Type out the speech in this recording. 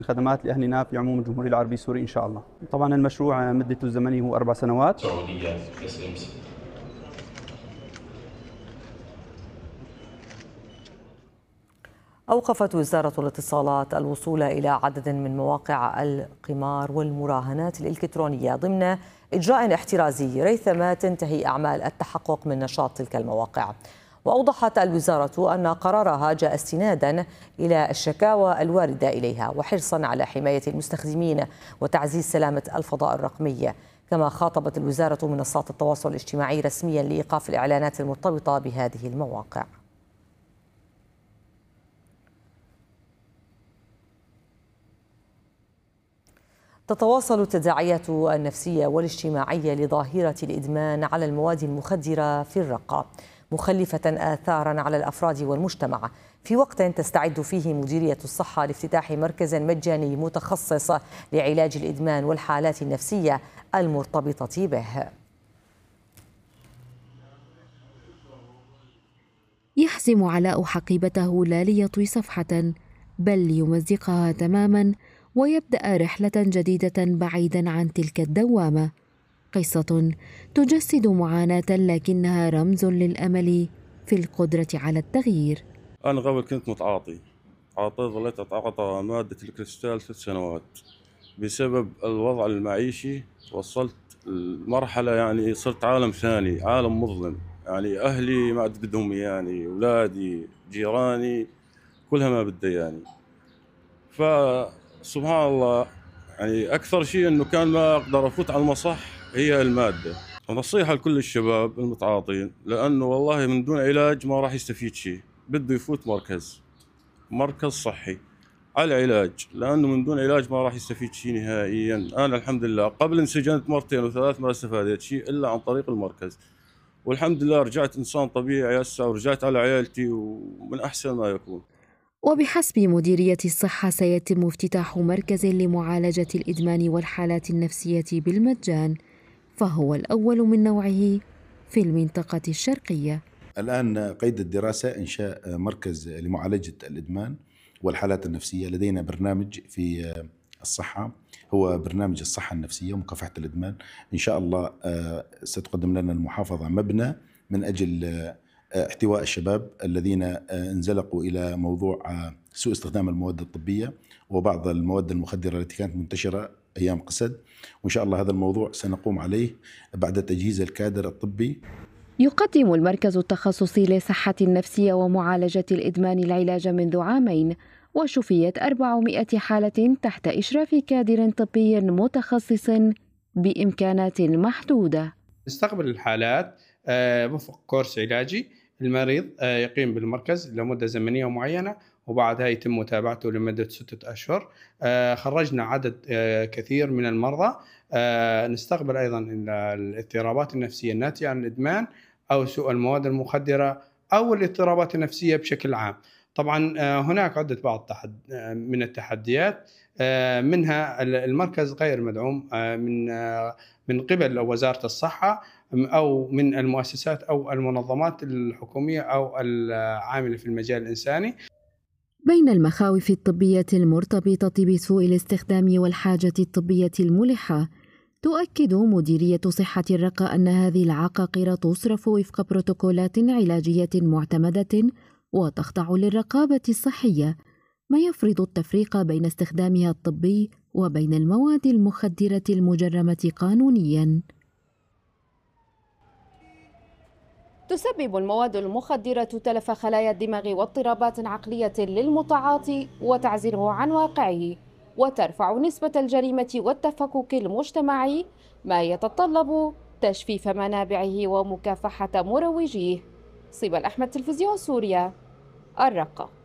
خدمات لأهلنا في عموم الجمهورية العربية السورية إن شاء الله. طبعا المشروع مدته الزمنية هو 4 سنوات. سعودية SMC. أوقفت وزارة الاتصالات الوصول إلى عدد من مواقع القمار والمراهنات الإلكترونية ضمن إجراء احترازي ريثما تنتهي أعمال التحقق من نشاط تلك المواقع. وأوضحت الوزارة أن قرارها جاء استنادا إلى الشكاوى الواردة إليها وحرصا على حماية المستخدمين وتعزيز سلامة الفضاء الرقمي. كما خاطبت الوزارة منصات التواصل الاجتماعي رسميا لإيقاف الإعلانات المرتبطة بهذه المواقع. تتواصل التداعيات النفسية والاجتماعية لظاهرة الإدمان على المواد المخدرة في الرقة، مخلفة آثارا على الأفراد والمجتمع، في وقت تستعد فيه مديرية الصحة لافتتاح مركز مجاني متخصص لعلاج الإدمان والحالات النفسية المرتبطة به. يحزم علاء حقيبته لا ليطوي صفحة بل ليمزقها تماما ويبدأ رحلة جديدة بعيدا عن تلك الدوامة. قصة تجسد معاناة لكنها رمز للأمل في القدرة على التغيير. أنا قبل كنت متعاطي، ظليت أتعاطى مادة الكريستال 6 سنوات. بسبب الوضع المعيشي وصلت المرحلة يعني صرت عالم ثاني، عالم مظلم. يعني أهلي ما عاد بدهم يعني، أولادي جيراني كلها ما بدي يعني. فسبحان الله يعني أكثر شيء إنه كان ما أقدر أفوت على المصح هي المادة. ونصيحة لكل الشباب المتعاطين، لأنه والله من دون علاج ما راح يستفيد شيء، بده يفوت مركز صحي على علاج، لأنه من دون علاج ما راح يستفيد شيء نهائيا. أنا الحمد لله قبل انسجنت 2 و3 ما استفادت شيء إلا عن طريق المركز، والحمد لله رجعت إنسان طبيعي هسه ورجعت على عائلتي ومن أحسن ما يكون. وبحسب مديرية الصحة سيتم افتتاح مركز لمعالجة الإدمان والحالات النفسية بالمجان، فهو الأول من نوعه في المنطقة الشرقية. الآن قيد الدراسة إنشاء مركز لمعالجة الإدمان والحالات النفسية. لدينا برنامج في الصحة هو برنامج الصحة النفسية ومكافحة الإدمان. إن شاء الله ستقدم لنا المحافظة مبنى من أجل احتواء الشباب الذين انزلقوا إلى موضوع سوء استخدام المواد الطبية وبعض المواد المخدرة التي كانت منتشرة أيام قسد. وإن شاء الله هذا الموضوع سنقوم عليه بعد تجهيز الكادر الطبي. يقدم المركز التخصصي لصحة النفسية ومعالجة الإدمان العلاج منذ عامين، وشفيت 400 حالة تحت إشراف كادر طبي متخصص بإمكانات محدودة. نستقبل الحالات وفق كورس علاجي. المريض يقيم بالمركز لمدة زمنية معينة وبعدها يتم متابعته لمدة 6 أشهر. خرجنا عدد كثير من المرضى. نستقبل أيضا الاضطرابات النفسية الناتجة عن الإدمان أو سوء المواد المخدرة أو الاضطرابات النفسية بشكل عام. طبعا هناك عدة من التحديات، منها المركز غير مدعوم من قبل وزارة الصحة أو من المؤسسات أو المنظمات الحكومية أو العاملة في المجال الإنساني. بين المخاوف الطبية المرتبطة بسوء الاستخدام والحاجة الطبية الملحة، تؤكد مديرية صحة الرقة أن هذه العقاقير تصرف وفق بروتوكولات علاجية معتمدة وتخضع للرقابة الصحية، ما يفرض التفريق بين استخدامها الطبي وبين المواد المخدرة المجرمة قانونياً. تسبب المواد المخدرة تلف خلايا الدماغ واضطرابات عقلية للمتعاطي وتعزله عن واقعه، وترفع نسبة الجريمة والتفكك المجتمعي، ما يتطلب تجفيف منابعه ومكافحة مروجيه. صبا الأحمد، تلفزيون سوريا، الرقة.